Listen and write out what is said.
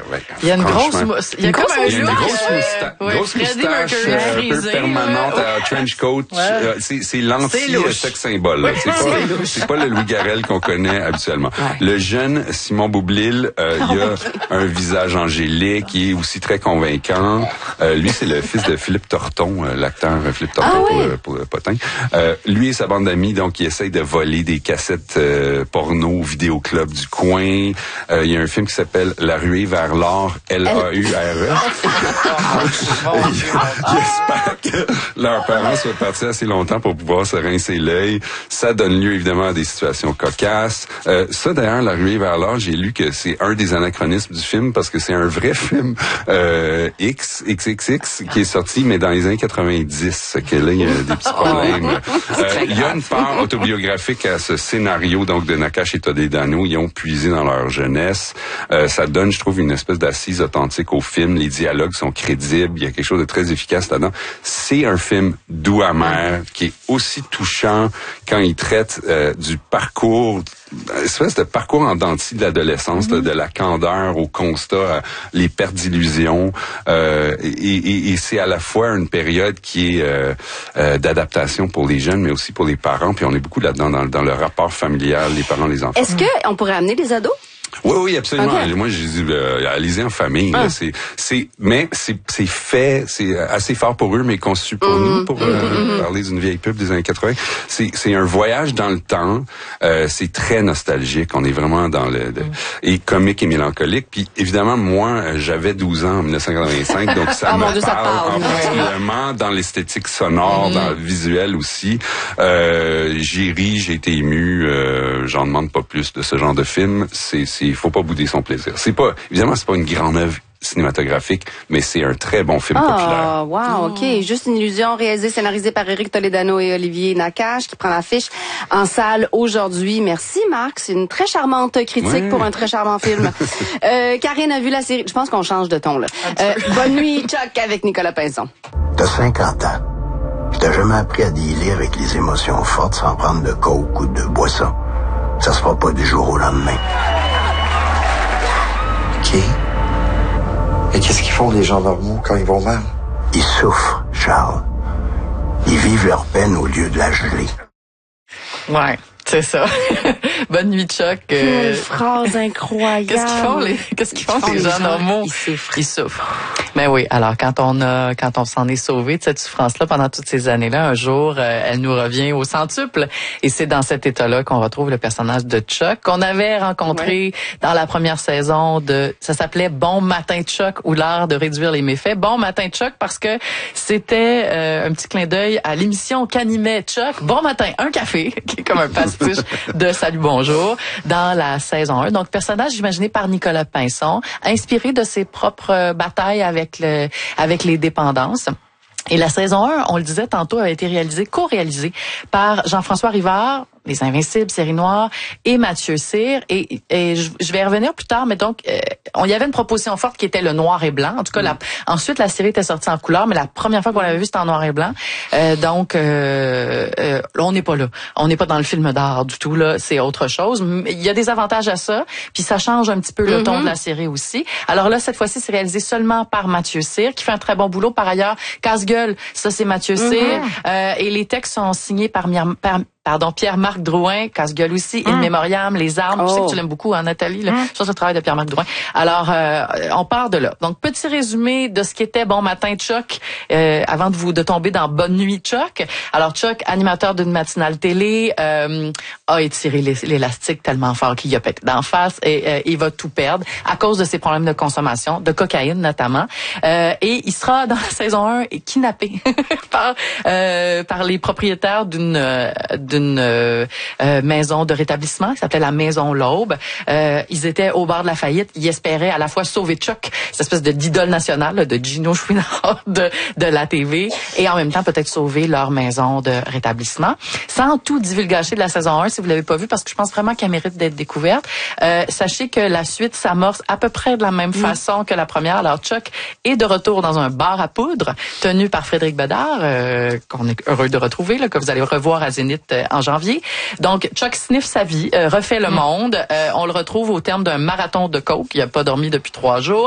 Il y a une grosse, il y a comme grosse moustache un peu permanente, trench coat. C'est l'anti-sex symbole. C'est pas le Louis Garrel qu'on connaît habituellement. Le jeune Simon Boublil, il a un visage angélique, qui est aussi très convaincant. Lui, c'est le fils de Philippe Torton, l'acteur Philippe Torton pour le potin. Lui et sa bande d'amis, donc, ils essayent de voler des cassettes porno au vidéoclub du coin. Il y a un film qui s'appelle La ruée vers l'or, L-A-U-R-E. J'espère que leurs parents soient partis assez longtemps pour pouvoir se rincer l'œil. Ça donne lieu, évidemment, à des situations cocasses. Ça, d'ailleurs, La ruée vers l'or, j'ai lu que c'est un des anachronismes du film parce que c'est un vrai film XXX qui est sorti, mais dans les années 90. Que là, il y a des petits problèmes. Il y a une part autobiographique à ce scénario, donc, de Nakache et Toledano. Ils ont puisé dans leur jeunesse. Ça donne, je trouve, une espèce d'assise authentique au film. Les dialogues sont crédibles. Il y a quelque chose de très efficace là-dedans. C'est un film doux amer qui est aussi touchant quand il traite du parcours, espèce de parcours en dents de scie de l'adolescence, de la candeur au constat, les pertes d'illusions. Et c'est à la fois une période qui est d'adaptation pour les jeunes, mais aussi pour les parents. Puis on est beaucoup là-dedans dans le rapport familial, les parents, les enfants. Est-ce qu'on pourrait amener des ados? Oui, absolument. Okay. Moi, j'ai dit, allez-y en famille. Là, mais c'est fait, c'est assez fort pour eux, mais conçu pour nous, pour parler d'une vieille pub des années 80. C'est un voyage dans le temps. C'est très nostalgique. On est vraiment dans et comique et mélancolique. Puis évidemment, moi, j'avais 12 ans en 1985, donc ça me parle particulièrement dans l'esthétique sonore, dans le visuel aussi. J'ai ri, j'ai été ému. J'en demande pas plus de ce genre de film. Il faut pas bouder son plaisir. Évidemment, c'est pas une grande œuvre cinématographique, mais c'est un très bon film populaire. Wow, OK. Juste une illusion, réalisée, scénarisée par Éric Toledano et Olivier Nakache, qui prend l'affiche en salle aujourd'hui. Merci, Marc. C'est une très charmante critique pour un très charmant film. Karine a vu la série. Je pense qu'on change de ton, là. Bonne nuit, Chuck, avec Nicolas Pinson. T'as 50 ans. Puis t'as jamais appris à dealer avec les émotions fortes sans prendre de coke ou de boisson. Ça se fera pas du jour au lendemain. OK. Et qu'est-ce qu'ils font, les gens normaux, quand ils vont mal? Ils souffrent, Charles. Ils vivent leur peine au lieu de la geler. Ouais, c'est ça. Bonne nuit, Chuck. Quelle phrase incroyable. Qu'est-ce qu'ils font les gens normaux? Ils souffrent. Mais oui, alors quand on s'en est sauvé de cette souffrance-là pendant toutes ces années-là, un jour, elle nous revient au centuple. Et c'est dans cet état-là qu'on retrouve le personnage de Chuck, qu'on avait rencontré dans la première saison ça s'appelait Bon matin Chuck ou l'art de réduire les méfaits. Bon matin Chuck parce que c'était un petit clin d'œil à l'émission qu'animait Chuck. Bon matin, un café, qui est comme un pastiche de Salut Bonjour, dans la saison 1. Donc, personnage imaginé par Nicolas Pinson, inspiré de ses propres batailles avec les dépendances. Et la saison 1, on le disait tantôt, a été co-réalisée par Jean-François Rivard, Les Invincibles, Série Noire, et Mathieu Cyr. Et je vais y revenir plus tard, mais donc, il y avait une proposition forte qui était le noir et blanc. En tout cas, ensuite, la série était sortie en couleur, mais la première fois qu'on l'avait vue, c'était en noir et blanc. Donc, on n'est pas là. On n'est pas dans le film d'art du tout, là. C'est autre chose. Il y a des avantages à ça, puis ça change un petit peu le ton de la série aussi. Alors là, cette fois-ci, c'est réalisé seulement par Mathieu Cyr, qui fait un très bon boulot. Par ailleurs, Casse-gueule, ça, c'est Mathieu Cyr. Et les textes sont signés par Pierre-Marc Drouin, Casse-gueule aussi, In Memoriam, Les Armes. Je sais que tu l'aimes beaucoup, hein, Nathalie, là. Je pense le travail de Pierre-Marc Drouin. Alors, on part de là. Donc, petit résumé de ce qu'était Bon matin Chuck, avant de tomber dans Bonne nuit Chuck. Alors, Chuck, animateur d'une matinale télé, a étiré l'élastique tellement fort qu'il y a pété d'en face et il va tout perdre à cause de ses problèmes de consommation, de cocaïne notamment. Et il sera dans la saison 1 kidnappé par les propriétaires d'une maison de rétablissement qui s'appelait la Maison L'Aube. Ils étaient au bord de la faillite. Ils espéraient à la fois sauver Chuck, cette espèce d'idole nationale, de Gino Chouinard de la TV, et en même temps peut-être sauver leur maison de rétablissement. Sans tout divulgacher de la saison 1, si vous l'avez pas vu, parce que je pense vraiment qu'elle mérite d'être découverte. Sachez que la suite s'amorce à peu près de la même façon que la première. Alors Chuck est de retour dans un bar à poudre tenu par Frédéric Bedard, qu'on est heureux de retrouver, là, que vous allez revoir à Zénith en janvier. Donc, Chuck sniffe sa vie, refait le monde. On le retrouve au terme d'un marathon de coke. Il n'a pas dormi depuis 3 jours.